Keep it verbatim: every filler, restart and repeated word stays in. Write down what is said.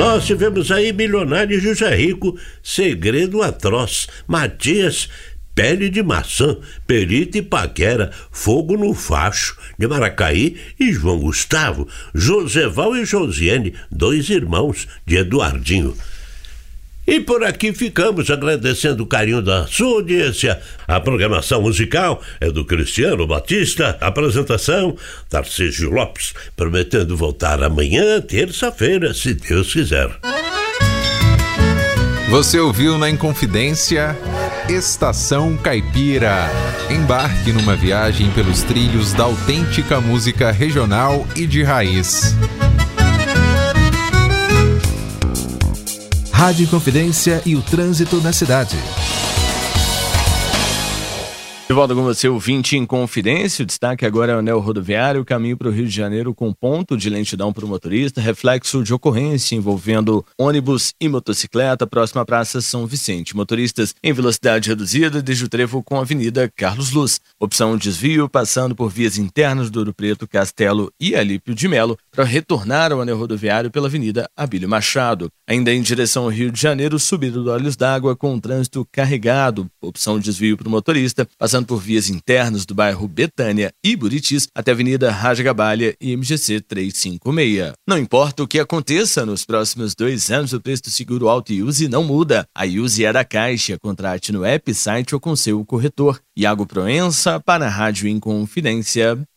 Nós tivemos aí Milionário José Rico, Segredo Atroz, Matias, Pele de Maçã, Perita e Paquera, Fogo no Facho, de Maracaí, e João Gustavo, Joseval e Josiane, dois irmãos, de Eduardinho. E por aqui ficamos agradecendo o carinho da sua audiência. A programação musical é do Cristiano Batista, a apresentação Tarcísio Lopes, prometendo voltar amanhã, terça-feira, se Deus quiser. Você ouviu na Inconfidência Estação Caipira. Embarque numa viagem pelos trilhos da autêntica música regional e de raiz. Rádio Inconfidência e o trânsito na cidade. De volta com você, ouvinte em Confidência. O destaque agora é o anel rodoviário, caminho para o Rio de Janeiro com ponto de lentidão para o motorista, reflexo de ocorrência envolvendo ônibus e motocicleta, próxima à Praça São Vicente. Motoristas em velocidade reduzida desde o trevo com a Avenida Carlos Luz. Opção desvio passando por vias internas do Ouro Preto, Castelo e Alípio de Melo para retornar ao anel rodoviário pela Avenida Abílio Machado. Ainda em direção ao Rio de Janeiro, subida do Olhos d'Água com trânsito carregado. Opção desvio para o motorista, passando por vias internas do bairro Betânia e Buritis até a Avenida Raja Gabalha e M G C trezentos e cinquenta e seis. Não importa o que aconteça nos próximos dois anos, o preço do seguro auto e Use não muda. A Use é da Caixa. Contrate no app, site ou com seu corretor. Iago Proença para a Rádio Inconfidência.